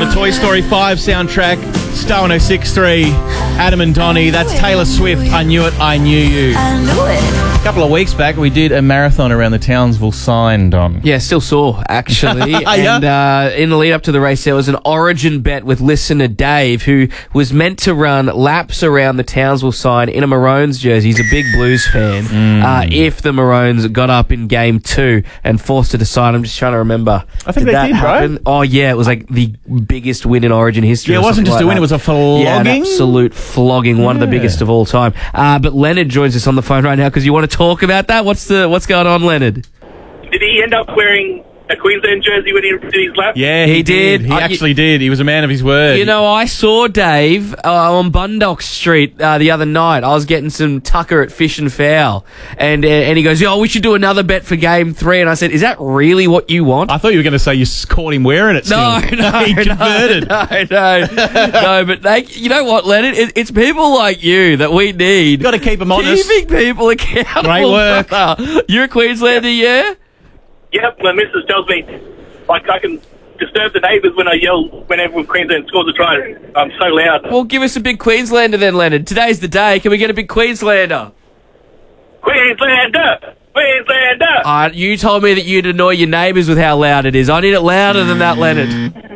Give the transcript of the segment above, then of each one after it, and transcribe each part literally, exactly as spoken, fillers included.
the Toy Story five soundtrack. Star one oh six point three, Adam and Donnie. That's Taylor Swift, I Knew It, I Knew You. I knew it. A couple of weeks back, we did a marathon around the Townsville sign, Don. Yeah, still sore, actually. Yeah. And uh, in the lead up to the race, there was an Origin bet with listener Dave, who was meant to run laps around the Townsville sign in a Maroons jersey. He's a big Blues fan. Mm. Uh, if the Maroons got up in game two and forced to decide, I'm just trying to remember. I think they that did, happen? right? Oh, yeah, it was like the biggest win in Origin history. Yeah, it or wasn't something just a like win, that. it was a flogging. Yeah, an absolute flogging, one of the Yeah. biggest of all time. Uh, but Leonard joins us on the phone right now because you want to talk about that. What's the what's going on, Leonard? Did he end up wearing a Queensland jersey when he did his lap? Yeah, he, He did. did. He Uh, actually did. He was a man of his word. You know, I saw Dave uh, on Bundock Street uh, the other night. I was getting some tucker at Fish and Fowl, and uh, and he goes, "Oh, we should do another bet for Game Three." And I said, "Is that really what you want?" I thought you were going to say you s- caught him wearing it still. No, no, he no, converted. no, no, no. But they, you know what, Leonard? It, it's people like you that we need. Got to keep them honest. Keeping people accountable. Great work. brother. You're a Queenslander, yeah? Yep, my missus tells me like I can disturb the neighbours when I yell whenever Queensland scores a try. I'm so loud. Well, give us a big Queenslander then, Leonard. Today's the day. Can we get a big Queenslander? Queenslander! Queenslander! Uh, you told me that you'd annoy your neighbours with how loud it is. I need it louder than that, Leonard.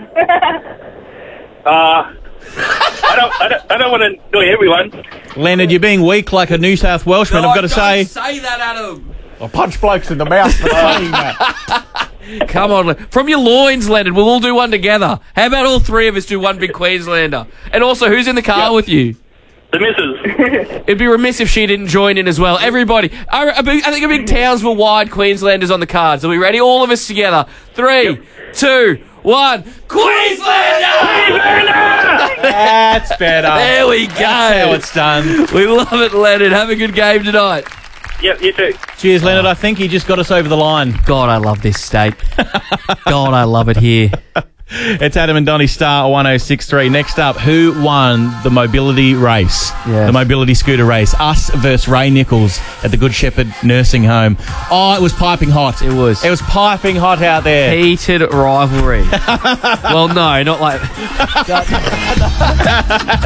Uh, I don't, I don't, I don't want to annoy everyone. Leonard, you're being weak like a New South Welshman, I've got to say. say that, Adam. I punch blokes in the mouth for saying that. Come on, Le- from your loins, Leonard. We'll all do one together. How about all three of us do one big Queenslander? And also, who's in the car Yep. with you? The missus. It'd be remiss if she didn't join in as well. Everybody, I, I big- I think a big Townsville-wide Queenslanders on the cards. Are we ready? All of us together. Three, two, one. Queenslander! That's better. There we go. That's how it's done. We love it, Leonard. Have a good game tonight. Yep, you too. Cheers, Leonard. I think he just got us over the line. God, I love this state. God, I love it here. It's Adam and Donnie Star one oh six point three. Next up, who won the mobility race? Yeah. The mobility scooter race. Us versus Ray Nichols at the Good Shepherd Nursing Home. Oh, it was piping hot. It was. It was piping hot out there. Heated rivalry. Well, no, not like...